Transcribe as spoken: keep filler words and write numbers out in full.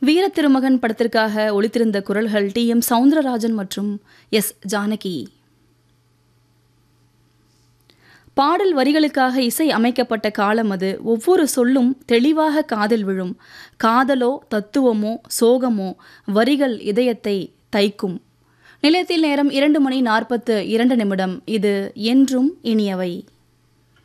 வீர திருமகன் படத்திற்காக ஒலித்திருந்த குரல்கள் டி எம் சவுந்தரராஜன் மற்றும் எஸ் ஜானகி. பாடல் வரிகளுக்காக இசை அமைக்கப்பட்ட காலம் அது. ஒவ்வொரு சொல்லும் தெளிவாக காதில் விழும். காதலோ தத்துவமோ சோகமோ வரிகள் இதயத்தை தைக்கும். நிலையத்தில் நேரம் இரண்டு மணி நாற்பத்து இரண்டு நிமிடம். இது என்றும் இனியவை.